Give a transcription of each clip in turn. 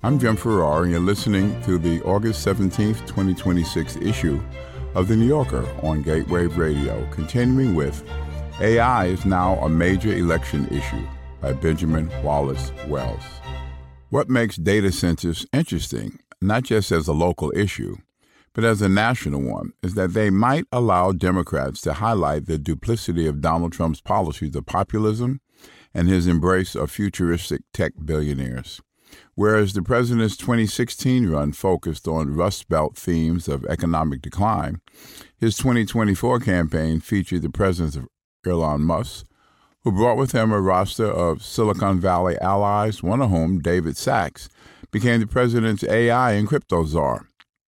I'm Jim Farrar, and you're listening to the August 17th, 2026 issue of The New Yorker on Gatewave Radio, continuing with AI is Now a Major Election Issue by Benjamin Wallace Wells. What makes data centers interesting, not just as a local issue, but as a national one, is that they might allow Democrats to highlight the duplicity of Donald Trump's policies of populism and his embrace of futuristic tech billionaires. Whereas the president's 2016 run focused on Rust Belt themes of economic decline, his 2024 campaign featured the presence of Elon Musk, who brought with him a roster of Silicon Valley allies, one of whom, David Sacks, became the president's AI and crypto czar,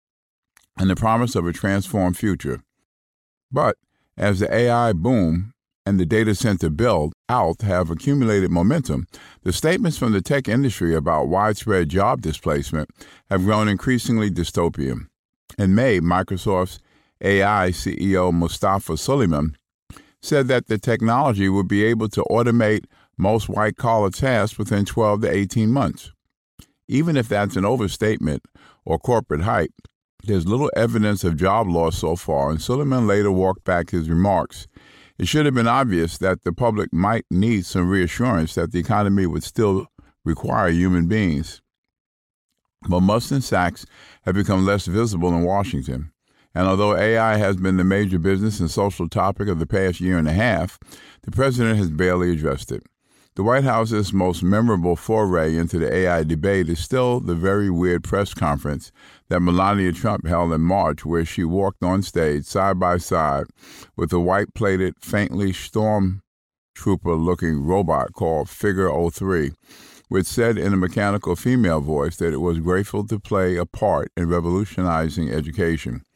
and the promise of a transformed future. But as the AI boom and the data center build-out have accumulated momentum, the statements from the tech industry about widespread job displacement have grown increasingly dystopian. In May, Microsoft's AI CEO Mustafa Suleyman said that the technology would be able to automate most white-collar tasks within 12 to 18 months. Even if that's an overstatement or corporate hype, there's little evidence of job loss so far, and Suleyman later walked back his remarks. It should have been obvious that the public might need some reassurance that the economy would still require human beings. But Musk and Sacks have become less visible in Washington. And although AI has been the major business and social topic of the past year and a half, the president has barely addressed it. The White House's most memorable foray into the AI debate is still the very weird press conference that Melania Trump held in March, where she walked on stage side by side with a white-plated, faintly stormtrooper-looking robot called Figure 03, which said in a mechanical female voice that it was grateful to play a part in revolutionizing education.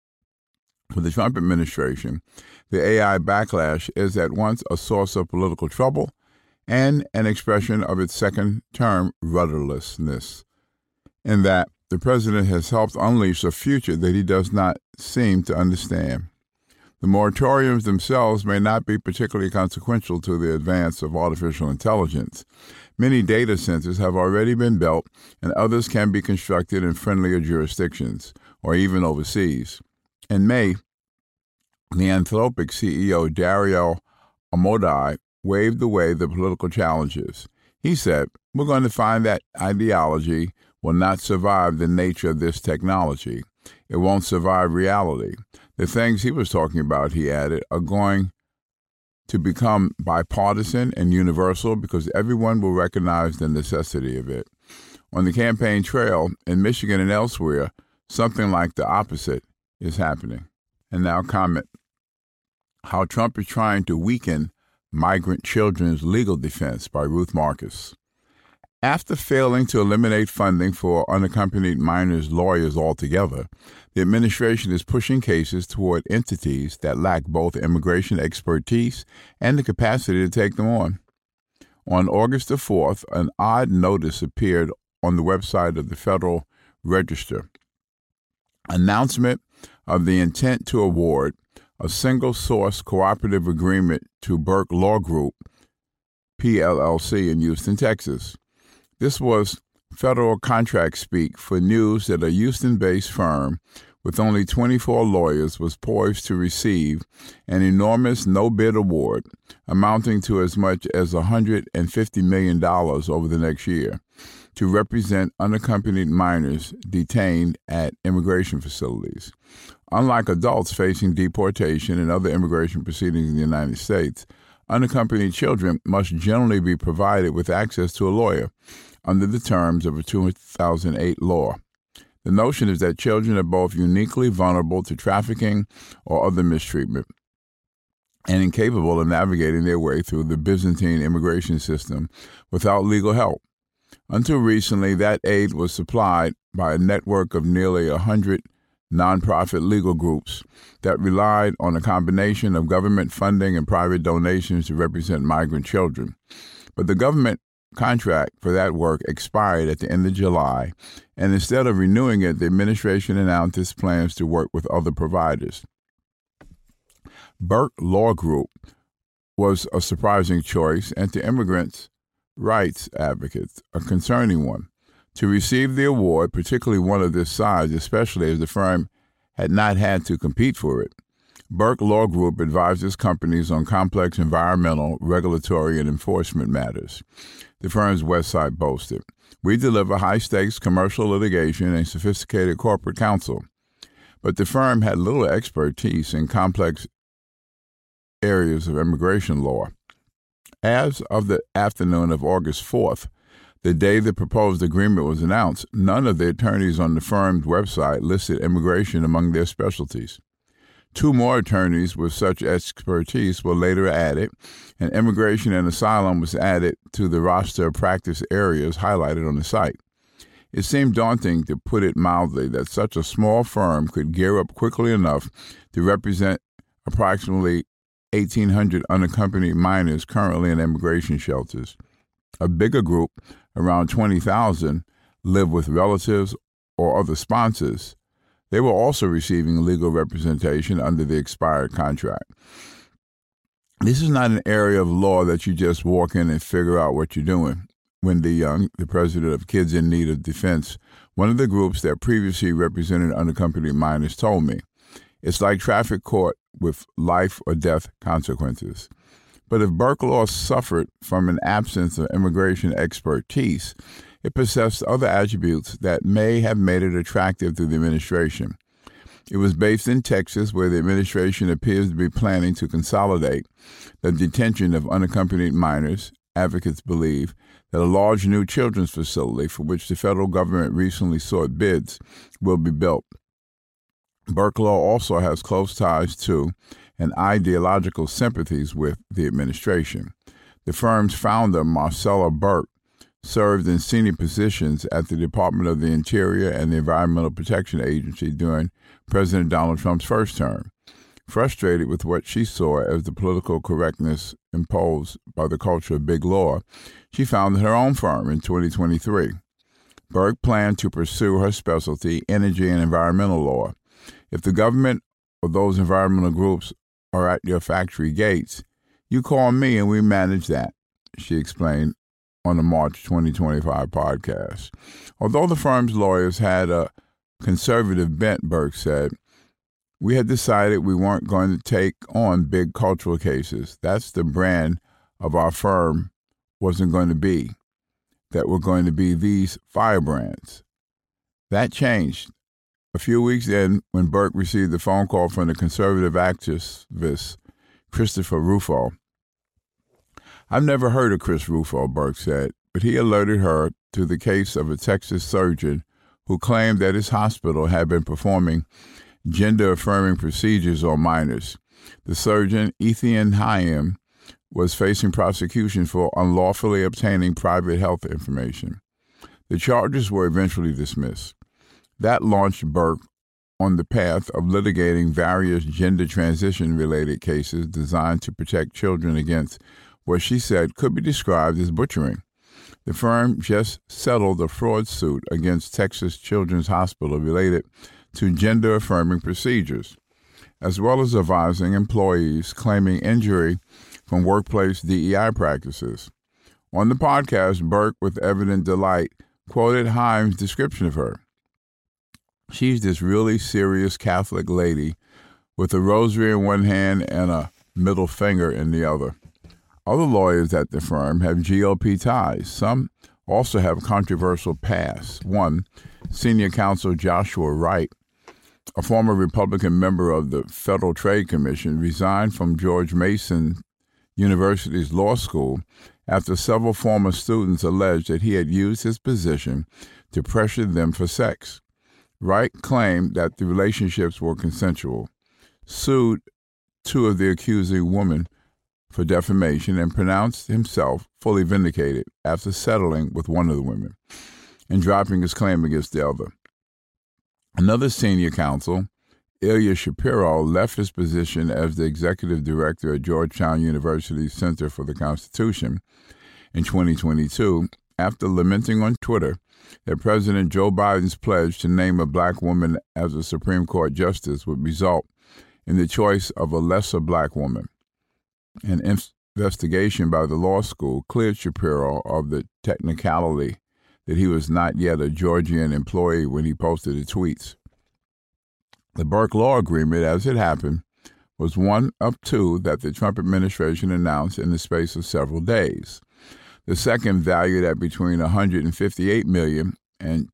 For the Trump administration, the AI backlash is at once a source of political trouble and an expression of its second-term rudderlessness, in that the president has helped unleash a future that he does not seem to understand. The moratoriums themselves may not be particularly consequential to the advance of artificial intelligence. Many data centers have already been built, and others can be constructed in friendlier jurisdictions, or even overseas. In May, the Anthropic CEO Dario Amodei waved away the political challenges. He said, "We're going to find that ideology will not survive the nature of this technology. It won't survive reality. The things he was talking about," he added, "are going to become bipartisan and universal because everyone will recognize the necessity of it." On the campaign trail in Michigan and elsewhere, something like the opposite is happening. And now comment. How Trump is trying to weaken Migrant Children's Legal Defense by Ruth Marcus. After failing to eliminate funding for unaccompanied minors lawyers altogether, the administration is pushing cases toward entities that lack both immigration expertise and the capacity to take them on. On August the 4th, an odd notice appeared on the website of the Federal Register. Announcement of the intent to award a single-source cooperative agreement to Burke Law Group, PLLC, in Houston, Texas. This was federal contract speak for news that a Houston-based firm with only 24 lawyers was poised to receive an enormous no-bid award amounting to as much as $150 million over the next year to represent unaccompanied minors detained at immigration facilities. Unlike adults facing deportation and other immigration proceedings in the United States, unaccompanied children must generally be provided with access to a lawyer under the terms of a 2008 law. The notion is that children are both uniquely vulnerable to trafficking or other mistreatment and incapable of navigating their way through the Byzantine immigration system without legal help. Until recently, that aid was supplied by a network of nearly 100 nonprofit legal groups that relied on a combination of government funding and private donations to represent migrant children. But the government contract for that work expired at the end of July, and instead of renewing it, the administration announced its plans to work with other providers. Burke Law Group was a surprising choice, and to immigrants' rights advocates, a concerning one. to receive the award, particularly one of this size, especially as the firm had not had to compete for it. Burke Law Group advises companies on complex environmental, regulatory, and enforcement matters. The firm's website boasted, "We deliver high-stakes commercial litigation and sophisticated corporate counsel." But the firm had little expertise in complex areas of immigration law. As of the afternoon of August 4th, the day the proposed agreement was announced, none of the attorneys on the firm's website listed immigration among their specialties. 2 more attorneys with such expertise were later added, and immigration and asylum was added to the roster of practice areas highlighted on the site. It seemed daunting, to put it mildly, that such a small firm could gear up quickly enough to represent approximately 1,800 unaccompanied minors currently in immigration shelters. A bigger group, around 20,000, live with relatives or other sponsors. They were also receiving legal representation under the expired contract. This is not an area of law that you just walk in and figure out what you're doing. Wendy Young, the president of Kids in Need of Defense, one of the groups that previously represented unaccompanied minors, told me, "It's like traffic court with life or death consequences." But if Burke Law suffered from an absence of immigration expertise, it possessed other attributes that may have made it attractive to the administration. It was based in Texas, where the administration appears to be planning to consolidate the detention of unaccompanied minors. Advocates believe that a large new children's facility, for which the federal government recently sought bids, will be built. Burke Law also has close ties to and ideological sympathies with the administration. The firm's founder, Marcella Burke, served in senior positions at the Department of the Interior and the Environmental Protection Agency during President Donald Trump's first term. Frustrated with what she saw as the political correctness imposed by the culture of big law, she founded her own firm in 2023. Burke planned to pursue her specialty, energy and environmental law. "If the government or those environmental groups are at your factory gates, you call me and we manage that," she explained on the March 2025 podcast. Although the firm's lawyers had a conservative bent, Burke said, "We had decided we weren't going to take on big cultural cases. That's the brand of our firm wasn't going to be, that we're going to be these firebrands." That changed a few weeks in when Burke received a phone call from the conservative activist Christopher Rufo. "I've never heard of Chris Rufo," Burke said, but he alerted her to the case of a Texas surgeon who claimed that his hospital had been performing gender-affirming procedures on minors. The surgeon, Ethan Hayim, was facing prosecution for unlawfully obtaining private health information. The charges were eventually dismissed. That launched Burke on the path of litigating various gender transition-related cases designed to protect children against what she said could be described as butchering. The firm just settled a fraud suit against Texas Children's Hospital related to gender-affirming procedures, as well as advising employees claiming injury from workplace DEI practices. On the podcast, Burke, with evident delight, quoted Haim's description of her. "She's this really serious Catholic lady with a rosary in one hand and a middle finger in the other." Other lawyers at the firm have GOP ties. Some also have controversial pasts. One, senior counsel Joshua Wright, a former Republican member of the Federal Trade Commission, resigned from George Mason University's law school after several former students alleged that he had used his position to pressure them for sex. Wright claimed that the relationships were consensual, sued 2 of the accusing women for defamation, and pronounced himself fully vindicated after settling with one of the women and dropping his claim against the other. Another senior counsel, Ilya Shapiro, left his position as the executive director at Georgetown University's Center for the Constitution in 2022 after lamenting on Twitter that President Joe Biden's pledge to name a black woman as a Supreme Court justice would result in the choice of a lesser black woman. An investigation by the law school cleared Shapiro of the technicality that he was not yet a Georgian employee when he posted the tweets. The Burke Law Agreement, as it happened, was one of two that the Trump administration announced in the space of several days. The second, valued at between $158 million and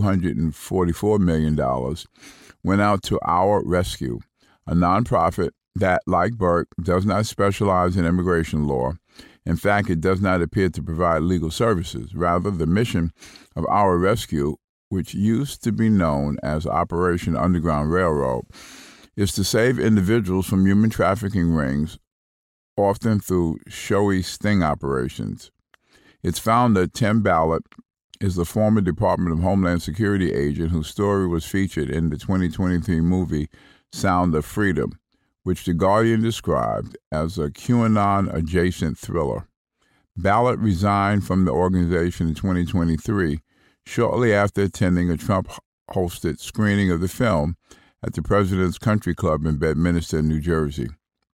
$244 million, went out to Our Rescue, a nonprofit that, like Burke, does not specialize in immigration law. In fact, it does not appear to provide legal services. Rather, the mission of Our Rescue, which used to be known as Operation Underground Railroad, is to save individuals from human trafficking rings, often through showy sting operations. Its founder, Tim Ballard, is the former Department of Homeland Security agent whose story was featured in the 2023 movie Sound of Freedom, which The Guardian described as a QAnon-adjacent thriller. Ballard resigned from the organization in 2023, shortly after attending a Trump-hosted screening of the film at the President's Country Club in Bedminster, New Jersey.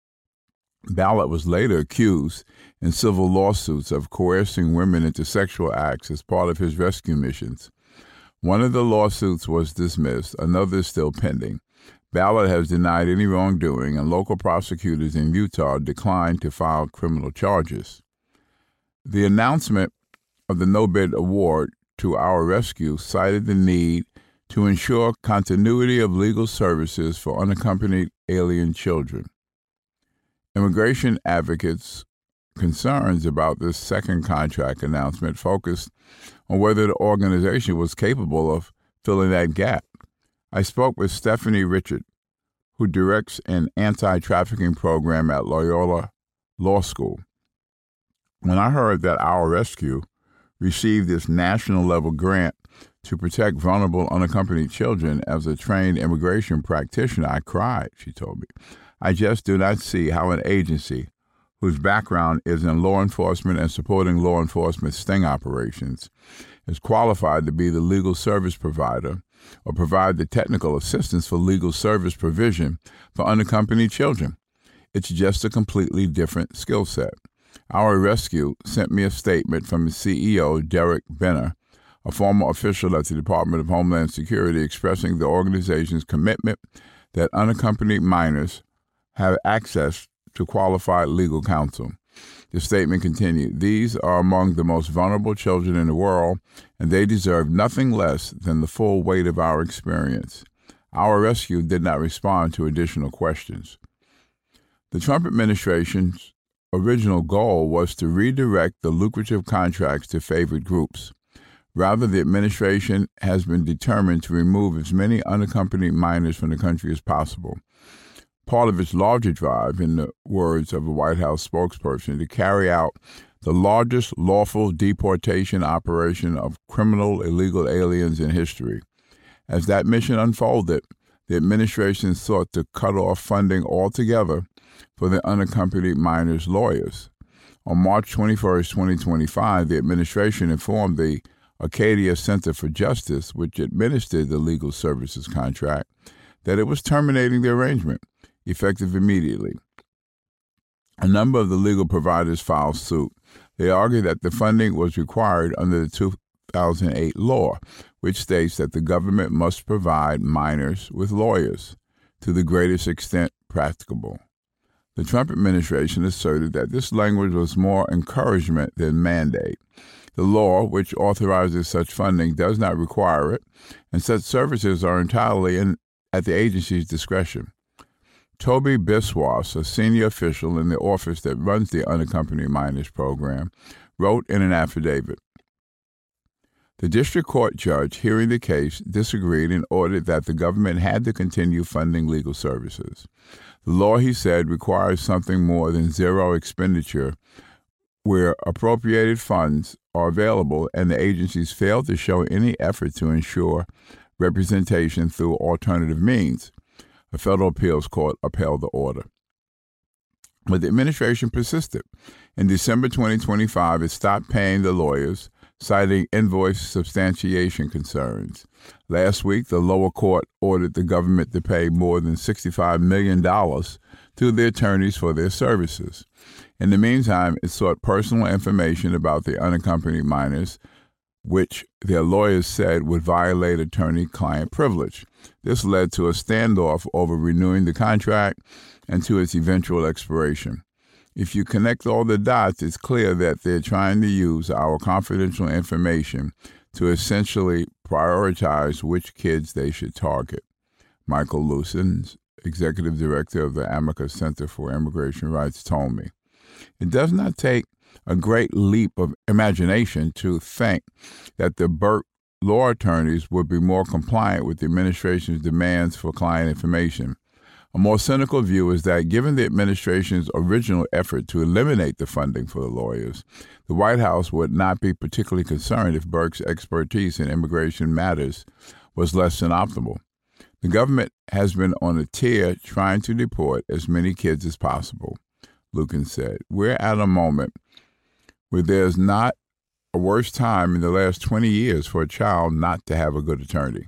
Ballard was later accused in civil lawsuits of coercing women into sexual acts as part of his rescue missions. One of the lawsuits was dismissed, another is still pending. Ballard has denied any wrongdoing, and local prosecutors in Utah declined to file criminal charges. The announcement of the no-bid award to Our Rescue cited the need to ensure continuity of legal services for unaccompanied alien children. Immigration advocates' concerns about this second contract announcement focused on whether the organization was capable of filling that gap. I spoke with Stephanie Richard, who directs an anti-trafficking program at Loyola Law School. When I heard that Our Rescue received this national-level grant to protect vulnerable unaccompanied children as a trained immigration practitioner, I cried, she told me. I just do not see how an agency whose background is in law enforcement and supporting law enforcement sting operations is qualified to be the legal service provider or provide the technical assistance for legal service provision for unaccompanied children. It's just a completely different skill set. Our Rescue sent me a statement from its CEO, Derek Benner, a former official at the Department of Homeland Security, expressing the organization's commitment that unaccompanied minors have access to qualified legal counsel. The statement continued, "These are among the most vulnerable children in the world, and they deserve nothing less than the full weight of our experience." Our Rescue did not respond to additional questions. The Trump administration's original goal was to redirect the lucrative contracts to favored groups. Rather, the administration has been determined to remove as many unaccompanied minors from the country as possible. Part of its larger drive, in the words of a White House spokesperson, to carry out the largest lawful deportation operation of criminal illegal aliens in history. As that mission unfolded, the administration sought to cut off funding altogether for the unaccompanied minors' lawyers. On March 21, 2025, the administration informed the Acadia Center for Justice, which administered the legal services contract, that it was terminating the arrangement, effective immediately. A number of the legal providers filed suit. They argue that the funding was required under the 2008 law, which states that the government must provide minors with lawyers to the greatest extent practicable. The Trump administration asserted that this language was more encouragement than mandate. The law, which authorizes such funding, does not require it, and such services are entirely at the agency's discretion. Toby Biswas, a senior official in the office that runs the Unaccompanied Minors program, wrote in an affidavit, "The district court judge hearing the case disagreed and ordered that the government had to continue funding legal services. The law," he said, "requires something more than zero expenditure where appropriated funds are available and the agencies fail to show any effort to ensure representation through alternative means." A federal appeals court upheld the order. But the administration persisted. In December 2025, it stopped paying the lawyers, citing invoice substantiation concerns. Last week, the lower court ordered the government to pay more than $65 million to the attorneys for their services. In the meantime, it sought personal information about the unaccompanied minors which their lawyers said would violate attorney-client privilege. This led to a standoff over renewing the contract and to its eventual expiration. If you connect all the dots, it's clear that they're trying to use our confidential information to essentially prioritize which kids they should target. Michael Lucens, executive director of the Amicus Center for Immigration Rights, told me. It does not take a great leap of imagination to think that the Burke law attorneys would be more compliant with the administration's demands for client information. A more cynical view is that given the administration's original effort to eliminate the funding for the lawyers, the White House would not be particularly concerned if Burke's expertise in immigration matters was less than optimal. The government has been on a tear trying to deport as many kids as possible, Lucan said. We're at a moment where there's not a worse time in the last 20 years for a child not to have a good attorney.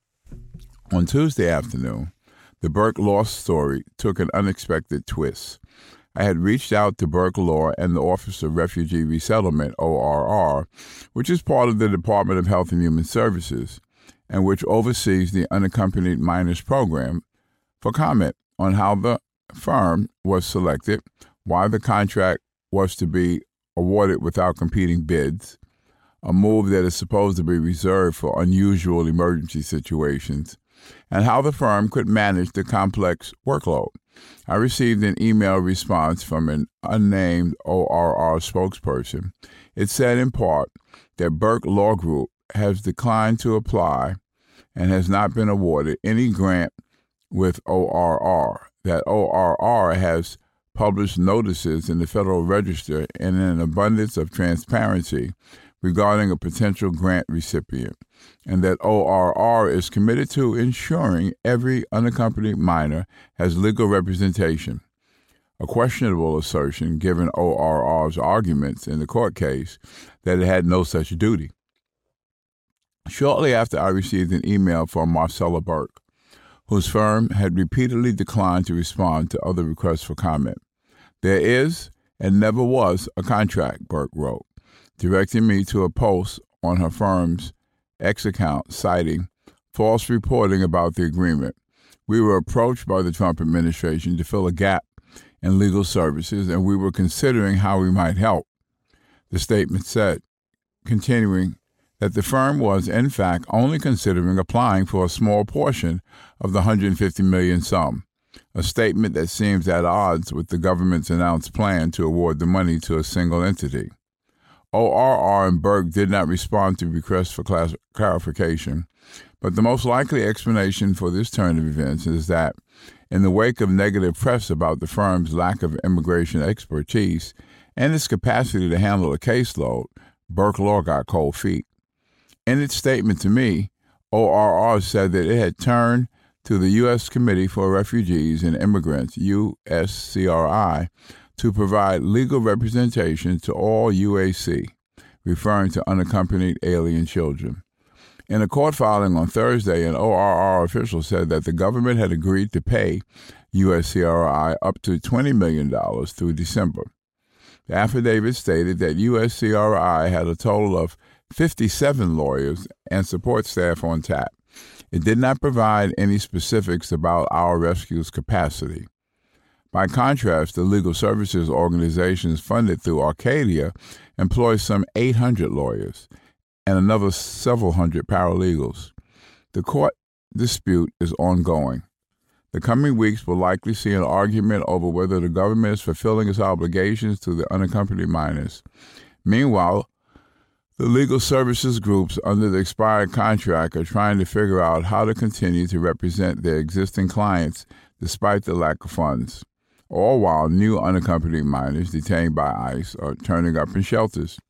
On Tuesday afternoon, the Burke Law story took an unexpected twist. I had reached out to Burke Law and the Office of Refugee Resettlement, ORR, which is part of the Department of Health and Human Services, and which oversees the Unaccompanied Minors Program, for comment on how the firm was selected, why the contract was to be awarded without competing bids, a move that is supposed to be reserved for unusual emergency situations, and how the firm could manage the complex workload. I received an email response from an unnamed ORR spokesperson. It said in part that Burke Law Group has declined to apply and has not been awarded any grant with ORR, that ORR has published notices in the Federal Register in an abundance of transparency regarding a potential grant recipient, and that ORR is committed to ensuring every unaccompanied minor has legal representation. A questionable assertion given ORR's arguments in the court case that it had no such duty. Shortly after, I received an email from Marcella Burke, whose firm had repeatedly declined to respond to other requests for comment. There is and never was a contract, Burke wrote, directing me to a post on her firm's X account citing false reporting about the agreement. We were approached by the Trump administration to fill a gap in legal services, and we were considering how we might help. The statement said, continuing, that the firm was, in fact, only considering applying for a small portion of the $150 million sum, a statement that seems at odds with the government's announced plan to award the money to a single entity. ORR and Burke did not respond to requests for clarification, but the most likely explanation for this turn of events is that, in the wake of negative press about the firm's lack of immigration expertise and its capacity to handle a caseload, Burke Law got cold feet. In its statement to me, ORR said that it had turned to the U.S. Committee for Refugees and Immigrants, USCRI, to provide legal representation to all UAC, referring to unaccompanied alien children. In a court filing on Thursday, an ORR official said that the government had agreed to pay USCRI up to $20 million through December. The affidavit stated that USCRI had a total of 57 lawyers and support staff on tap. It did not provide any specifics about our rescue's capacity. By contrast, the legal services organizations funded through Arcadia employ some 800 lawyers and another several hundred paralegals. The court dispute is ongoing. The coming weeks will likely see an argument over whether the government is fulfilling its obligations to the unaccompanied minors. Meanwhile, the legal services groups under the expired contract are trying to figure out how to continue to represent their existing clients despite the lack of funds, all while new unaccompanied minors detained by ICE are turning up in shelters.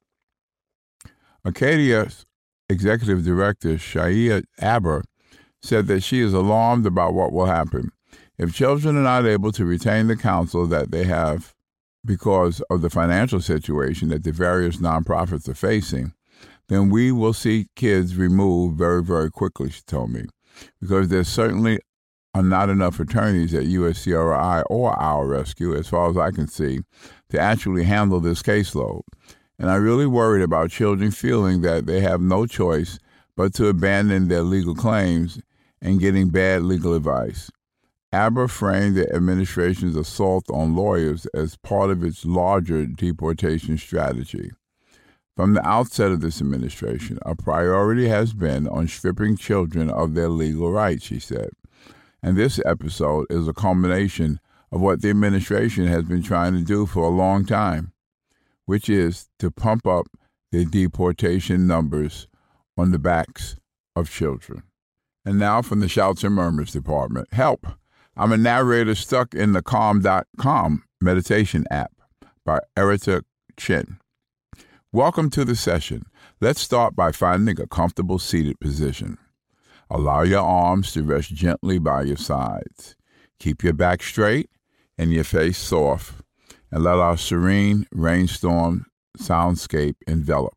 Arcadia's executive director, Shia Aber, said that she is alarmed about what will happen. If children are not able to retain the counsel that they have because of the financial situation that the various nonprofits are facing, then we will see kids removed very, very quickly, she told me, because there certainly are not enough attorneys at USCRI or our rescue, as far as I can see, to actually handle this caseload. And I really worried about children feeling that they have no choice but to abandon their legal claims and getting bad legal advice. ABBA framed the administration's assault on lawyers as part of its larger deportation strategy. From the outset of this administration, a priority has been on stripping children of their legal rights, she said. And this episode is a culmination of what the administration has been trying to do for a long time, which is to pump up the deportation numbers on the backs of children. And now from the Shouts and Murmurs Department. Help! I'm a narrator stuck in the Calm.com meditation app by Erita Chin. Welcome to the session. Let's start by finding a comfortable seated position. Allow your arms to rest gently by your sides. Keep your back straight and your face soft, and let our serene rainstorm soundscape envelop.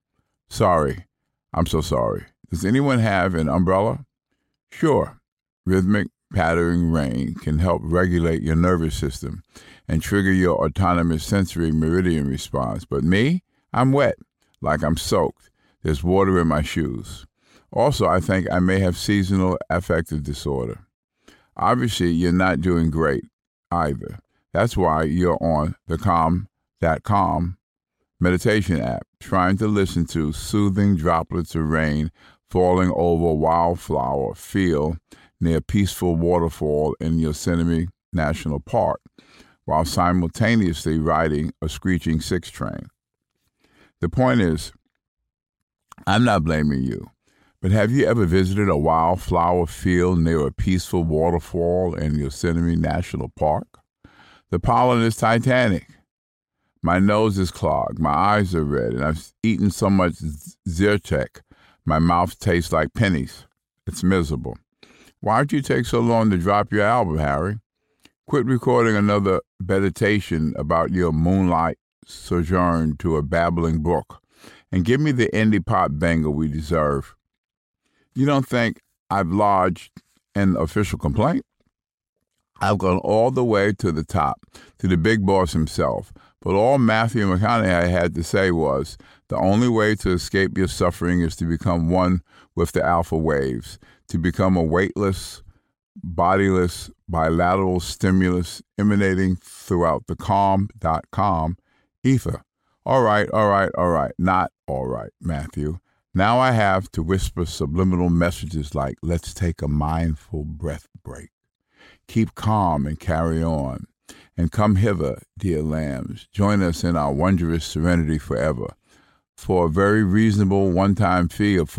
Sorry, I'm so sorry. Does anyone have an umbrella? Sure. Rhythmic pattering rain can help regulate your nervous system and trigger your autonomous sensory meridian response. But me, I'm wet, like I'm soaked. There's water in my shoes. Also, I think I may have seasonal affective disorder. Obviously, you're not doing great either. That's why you're on the Calm.com meditation app, trying to listen to soothing droplets of rain falling over a wildflower field near a peaceful waterfall in Yosemite National Park, while simultaneously riding a screeching 6 train. The point is, I'm not blaming you, but have you ever visited a wildflower field near a peaceful waterfall in Yosemite National Park? The pollen is titanic. My nose is clogged, my eyes are red, and I've eaten so much Zyrtec, my mouth tastes like pennies. It's miserable. Why'd you take so long to drop your album, Harry? Quit recording another meditation about your moonlight sojourn to a babbling brook, and give me the indie pop banger we deserve. You don't think I've lodged an official complaint? I've gone all the way to the top, to the big boss himself, but all Matthew McConaughey had to say was, the only way to escape your suffering is to become one with the alpha waves, to become a weightless, bodiless, bilateral stimulus emanating throughout the Calm.com ether. All right, not all right, Matthew. Now I have to whisper subliminal messages like, let's take a mindful breath break. Keep calm and carry on. And come hither, dear lambs. Join us in our wondrous serenity forever for a very reasonable one-time fee of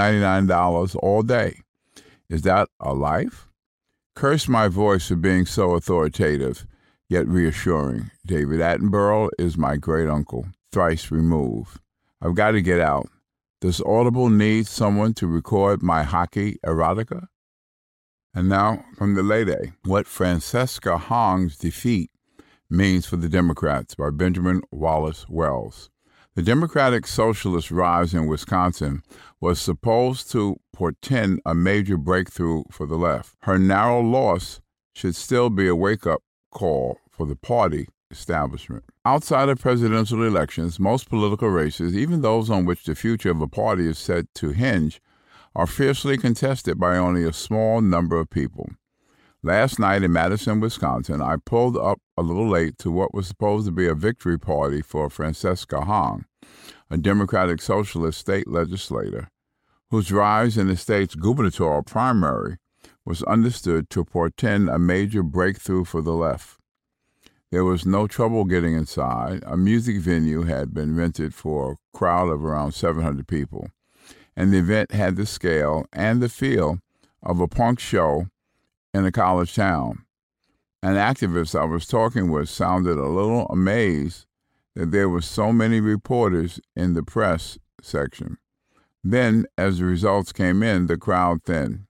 $499 all day. Is that a life? Curse my voice for being so authoritative, yet reassuring. David Attenborough is my great uncle, thrice removed. I've got to get out. Does Audible need someone to record my hockey erotica? And now, from the Late A, What Francesca Hong's Defeat Means for the Democrats by Benjamin Wallace Wells. The Democratic Socialist rise in Wisconsin was supposed to portend a major breakthrough for the left. Her narrow loss should still be a wake-up call for the party establishment. Outside of presidential elections, most political races, even those on which the future of a party is said to hinge, are fiercely contested by only a small number of people. Last night in Madison, Wisconsin, I pulled up a little late to what was supposed to be a victory party for Francesca Hong, a Democratic Socialist state legislator whose rise in the state's gubernatorial primary was understood to portend a major breakthrough for the left. There was no trouble getting inside. A music venue had been rented for a crowd of around 700 people, and the event had the scale and the feel of a punk show in a college town. An activist I was talking with sounded a little amazed that there were so many reporters in the press section. Then, as the results came in, the crowd thinned.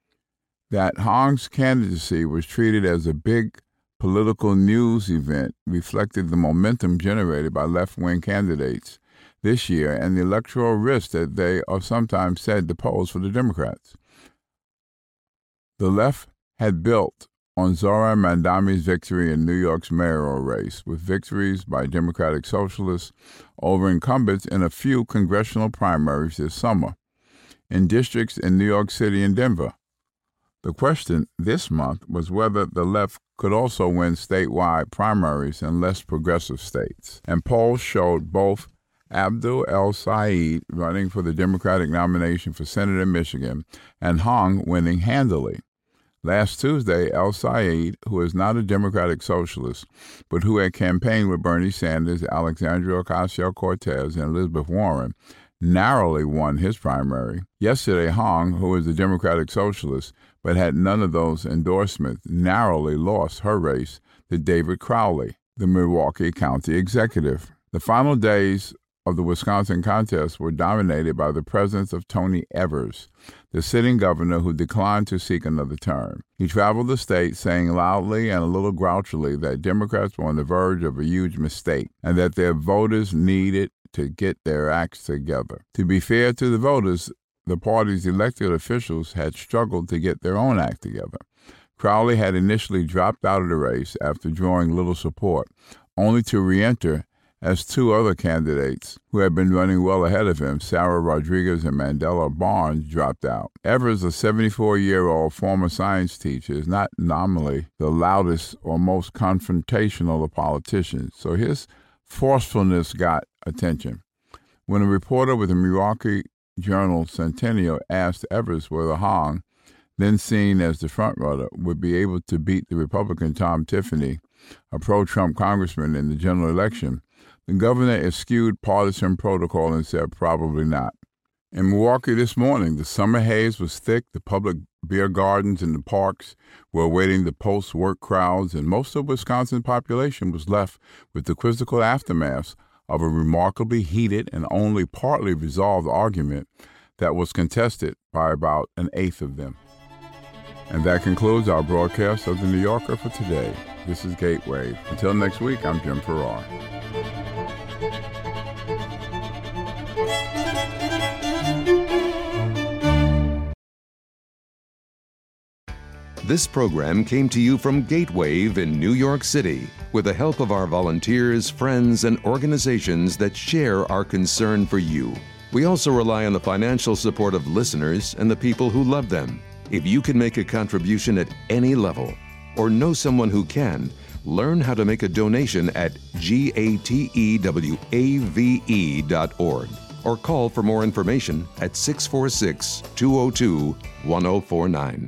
That Hong's candidacy was treated as a big political news event reflected the momentum generated by left-wing candidates this year and the electoral risk that they are sometimes said to pose for the Democrats. The left had built on Zohran Mamdani's victory in New York's mayoral race, with victories by Democratic Socialists over incumbents in a few congressional primaries this summer, in districts in New York City and Denver. The question this month was whether the left could also win statewide primaries in less progressive states, and polls showed both Abdul El-Sayed running for the Democratic nomination for Senate in Michigan and Hong winning handily. Last Tuesday, El-Sayed, who is not a Democratic socialist, but who had campaigned with Bernie Sanders, Alexandria Ocasio-Cortez, and Elizabeth Warren, narrowly won his primary. Yesterday, Hong, who is a Democratic socialist but had none of those endorsements, narrowly lost her race to David Crowley, the Milwaukee County executive. The final days of the Wisconsin contest were dominated by the presence of Tony Evers, the sitting governor who declined to seek another term. He traveled the state saying loudly and a little grouchily that Democrats were on the verge of a huge mistake and that their voters needed to get their acts together. To be fair to the voters, the party's elected officials had struggled to get their own act together. Crowley had initially dropped out of the race after drawing little support, only to re-enter as two other candidates who had been running well ahead of him, Sarah Rodriguez and Mandela Barnes, dropped out. Evers, a 74-year-old former science teacher, is not nominally the loudest or most confrontational of politicians, so his forcefulness got attention. When a reporter with the Milwaukee Journal Centennial asked Evers whether Hong, then seen as the frontrunner, would be able to beat the Republican Tom Tiffany, a pro-Trump congressman, in the general election, the governor eschewed partisan protocol and said probably not. In Milwaukee this morning, the summer haze was thick. The public beer gardens and the parks were awaiting the post-work crowds, and most of Wisconsin's population was left with the quizzical aftermath of a remarkably heated and only partly resolved argument that was contested by about an eighth of them. And that concludes our broadcast of The New Yorker for today. This is Gateway. Until next week, I'm Jim Farrar. This program came to you from Gatewave in New York City with the help of our volunteers, friends, and organizations that share our concern for you. We also rely on the financial support of listeners and the people who love them. If you can make a contribution at any level or know someone who can, learn how to make a donation at gatewave.org or call for more information at 646-202-1049.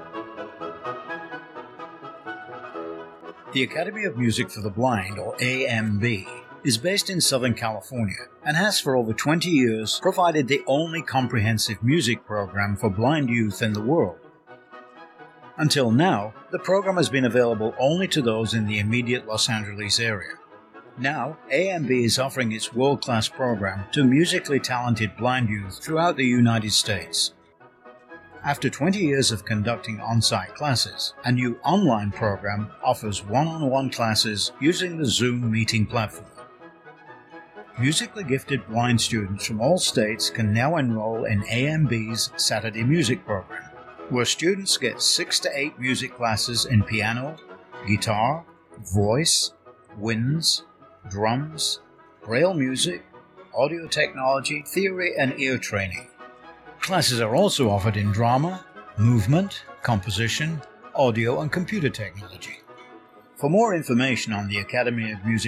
The Academy of Music for the Blind, or AMB, is based in Southern California and has for over 20 years provided the only comprehensive music program for blind youth in the world. Until now, the program has been available only to those in the immediate Los Angeles area. Now, AMB is offering its world-class program to musically talented blind youth throughout the United States. After 20 years of conducting on-site classes, a new online program offers one-on-one classes using the Zoom meeting platform. Musically gifted blind students from all states can now enroll in AMB's Saturday Music program, where students get 6 to 8 music classes in piano, guitar, voice, winds, drums, braille music, audio technology, theory, and ear training. Classes are also offered in drama, movement, composition, audio, and computer technology. For more information on the Academy of Music